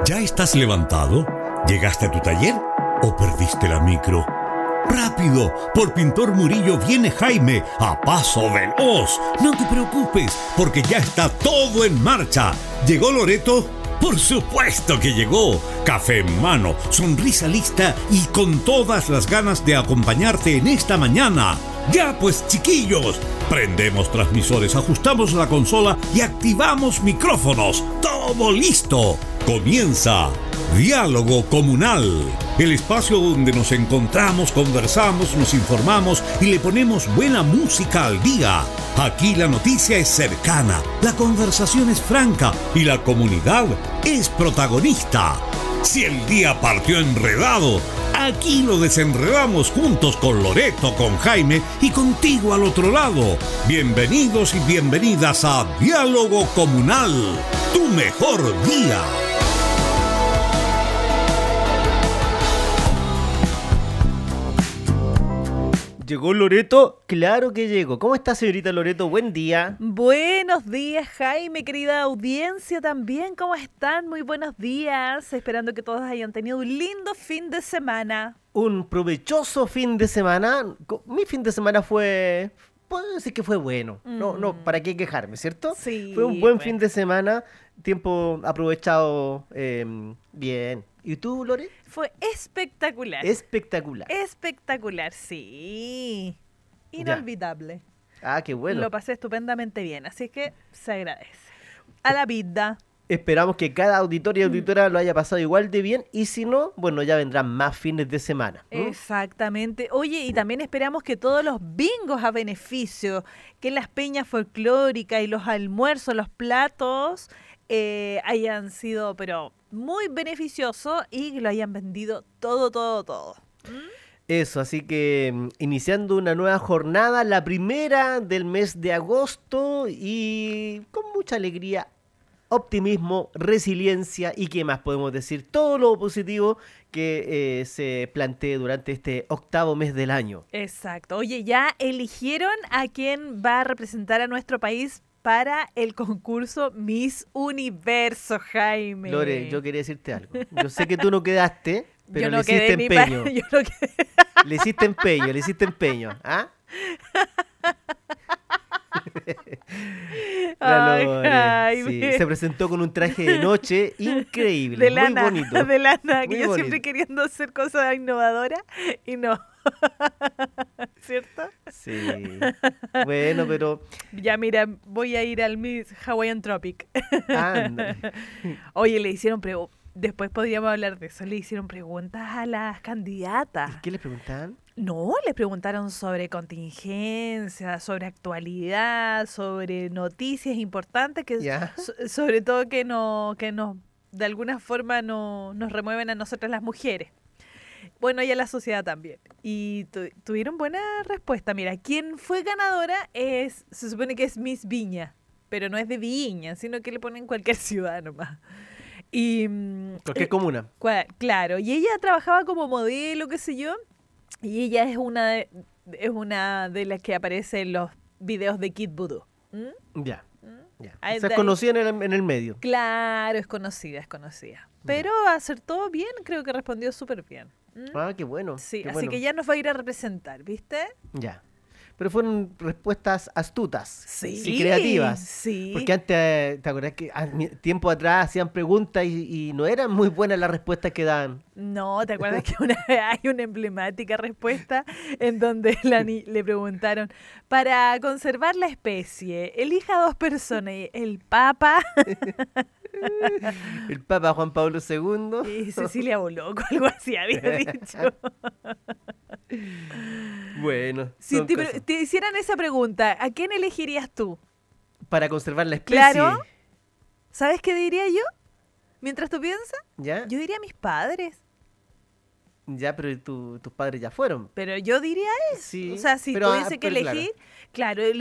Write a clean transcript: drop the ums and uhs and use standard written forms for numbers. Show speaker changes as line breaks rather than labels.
¿Ya estás levantado? ¿Llegaste a tu taller o perdiste la micro? ¡Rápido! Por Pintor Murillo viene Jaime a paso veloz. No te preocupes, porque ya está todo en marcha. ¿Llegó Loreto? ¡Por supuesto que llegó! Café en mano, sonrisa lista y con todas las ganas de acompañarte en esta mañana. ¡Ya pues, chiquillos! Prendemos transmisores, ajustamos la consola y activamos micrófonos. ¡Todo listo! Comienza Diálogo Comunal, el espacio donde nos encontramos, conversamos, nos informamos y le ponemos buena música al día. Aquí la noticia es cercana, la conversación es franca y la comunidad es protagonista. Si el día partió enredado, aquí lo desenredamos juntos con Loreto, con Jaime y contigo al otro lado. Bienvenidos y bienvenidas a Diálogo Comunal, tu mejor día.
¿Llegó Loreto? Claro que llegó. ¿Cómo está, señorita Loreto? Buen día.
Buenos días, Jaime, querida audiencia también. ¿Cómo están? Muy buenos días. Esperando que todos hayan tenido un lindo fin de semana.
Un provechoso fin de semana. Mi fin de semana fue... puedo decir que fue bueno. No, ¿para qué quejarme, cierto?
Sí.
Fue un buen fin de semana. Tiempo aprovechado bien. ¿Y tú, Lore?
Fue espectacular.
Espectacular.
Espectacular, sí. Inolvidable.
Ah, qué bueno.
Lo pasé estupendamente bien, así que se agradece. A la vida.
Esperamos que cada auditor y auditora lo haya pasado igual de bien. Y si no, bueno, ya vendrán más fines de semana.
Exactamente. Oye, y también esperamos que todos los bingos a beneficio, que las peñas folclóricas y los almuerzos, los platos, hayan sido, pero muy beneficiosos y que lo hayan vendido todo.
Eso, así que iniciando una nueva jornada, la primera del mes de agosto y con mucha alegría, optimismo, resiliencia y qué más podemos decir, todo lo positivo que se plantee durante este octavo mes del año.
Exacto. Oye, ya eligieron a quién va a representar a nuestro país para el concurso Miss Universo, Jaime.
Lore, yo quería decirte algo. Yo sé que tú no quedaste, pero
yo no
le hiciste empeño.
Yo no quedé.
Le hiciste empeño. ¿Ah?
Ay,
Lore,
Jaime.
sí, se presentó con un traje de noche increíble,
De
muy
lana,
bonito.
de lana, que
Muy
yo
bonito.
siempre queriendo hacer cosas innovadoras y no. ¿Cierto?
Sí. Bueno, pero
Ya mira, voy a ir al Miss Hawaiian Tropic.
ándale.
Oye, le hicieron después podríamos hablar de eso, le hicieron preguntas a las
¿Y
candidatas.
qué le preguntaban?
No, les preguntaron sobre contingencia, sobre actualidad, sobre noticias importantes que
¿Ya?
sobre todo que nos de alguna forma nos remueven a nosotras las mujeres. Bueno, y a la sociedad también. Y tuvieron buena respuesta. Mira, quien fue ganadora se supone que es Miss Viña, pero no es de Viña, sino que le ponen cualquier ciudad nomás. Y
Cualquier comuna.
claro, y ella trabajaba como modelo, qué sé yo, y ella es una de las que aparece en los videos de Kid Voodoo.
Ya. Ya.
Ahí
Se
de ahí.
conocía en el medio.
Claro, es conocida. Pero acertó bien, creo que respondió súper bien.
Ah, qué bueno.
Sí,
qué
así
bueno.
que ya nos va a ir a representar, ¿viste?
Ya. Pero fueron respuestas astutas
Sí,
y creativas.
sí.
Porque antes, ¿te acordás que tiempo atrás hacían preguntas y no eran muy buenas las respuestas que daban?
No, ¿te acuerdas que hay una emblemática respuesta en donde le preguntaron, para conservar la especie, elija 2 personas, el Papa
El Papa Juan Pablo II.
y Cecilia Boloco, algo así había dicho.
Bueno,
Si
son
te,
cosas.
te hicieran esa pregunta, ¿a quién elegirías tú?
Para conservar la especie.
Claro. ¿Sabes qué diría yo? Mientras tú piensas,
¿Ya?
yo diría a mis padres.
Ya, pero tus padres ya fueron.
Pero yo diría eso.
Sí,
O sea, si
pero,
tuviese que
pero claro.
elegir, claro,